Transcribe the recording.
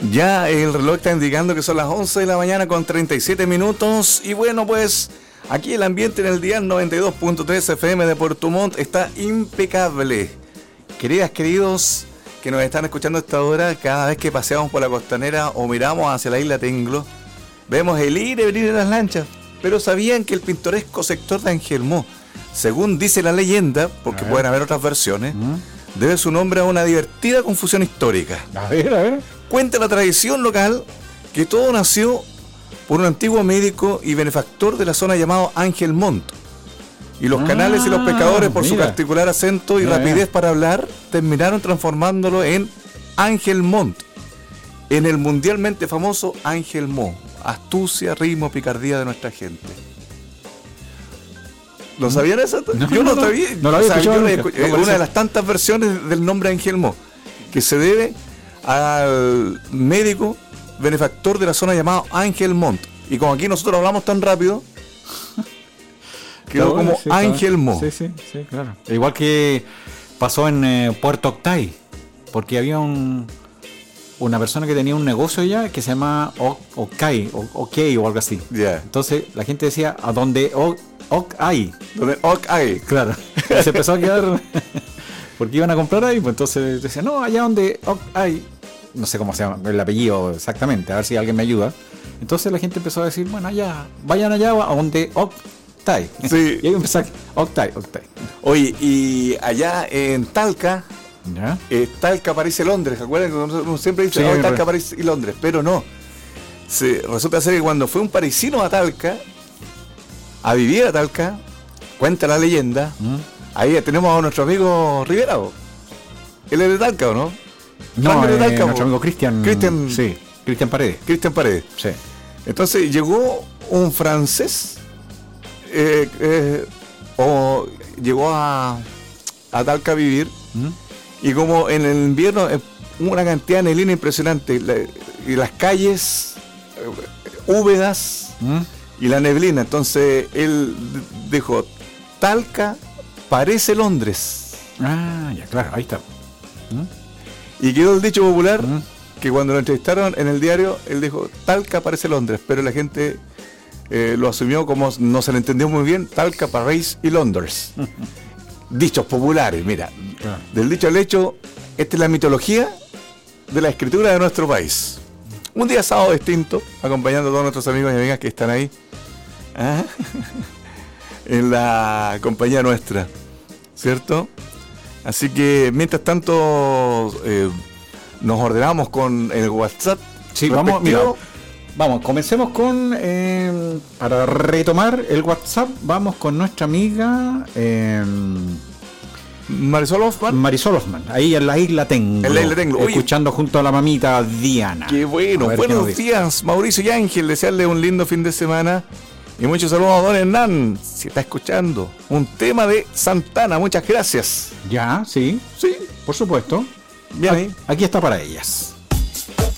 Ya el reloj está indicando que son las 11 de la mañana con 37 minutos. Y bueno, pues aquí el ambiente en el día 92.3 FM de Puerto Montt está impecable. Queridas, queridos que nos están escuchando a esta hora, cada vez que paseamos por la costanera o miramos hacia la isla Tenglo, vemos el ir y venir de las lanchas. Pero ¿sabían que el pintoresco sector de Angelmó, según dice la leyenda, porque pueden haber otras versiones, debe su nombre a una divertida confusión histórica? A ver. Cuenta la tradición local que todo nació por un antiguo médico y benefactor de la zona llamado Ángel Montt. Y los canales y los pescadores, por su particular acento y rapidez para hablar, terminaron transformándolo en Ángel Montt, en el mundialmente famoso Ángel Mo. Astucia, ritmo, picardía de nuestra gente. ¿Lo sabían eso? Yo no sabía. No lo había escuchado. Es una de las tantas versiones del nombre Ángel Mo, que se debe al médico benefactor de la zona llamado Ángel Montt. Y como aquí nosotros hablamos tan rápido, quedó como Ángel Mo. Sí, claro. Igual que pasó en Puerto Octay, porque había una persona que tenía un negocio allá que se llama Ocay o algo así. Yeah. Entonces la gente decía, ¿a dónde Ocay? ¿Dónde Ocay? Claro. Y se empezó a quedar porque iban a comprar ahí, pues entonces decían, no, allá donde Ocay, no sé cómo se llama el apellido exactamente, a ver si alguien me ayuda. Entonces la gente empezó a decir, bueno, allá, vayan allá a donde Octay. Sí. Y ahí empezó a Octay. Oye, y allá en Talca, ¿ya? Talca, París y Londres. ¿Se acuerdan? Uno siempre dice, Sí, Talca, París y Londres, pero no. Resulta ser que cuando fue un parisino a Talca, a vivir a Talca, cuenta la leyenda, ahí tenemos a nuestro amigo Rivera. Él es de Talca, ¿o no? No, de Talca, nuestro amigo Cristian. Sí, Cristian Paredes. Cristian Paredes. Sí. Entonces llegó un francés, o llegó a Talca a vivir, y como en el invierno una cantidad de neblina impresionante, y las calles húmedas y la neblina, entonces él dijo, Talca parece Londres. Ah, ya, claro, ahí está. Y quedó el dicho popular que cuando lo entrevistaron en el diario, él dijo, Talca parece Londres, pero la gente lo asumió como no se le entendió muy bien, Talca, París y Londres. Dichos populares, mira. Claro. Del dicho al hecho, esta es la mitología de la escritura de nuestro país. Un día sábado distinto, acompañando a todos nuestros amigos y amigas que están ahí, en la compañía nuestra, ¿cierto? Así que mientras tanto nos ordenamos con el WhatsApp. Sí, vamos, comencemos con para retomar el WhatsApp, vamos con nuestra amiga Marisol Hoffman, ahí en la isla Tenglo. Escuchando junto a la mamita Diana. Qué bueno, buenos días Mauricio y Ángel, desearle un lindo fin de semana. Y muchos saludos a don Hernán, si está escuchando. Un tema de Santana, muchas gracias. Ya, sí, por supuesto. Bien ahí. Aquí está para ellas.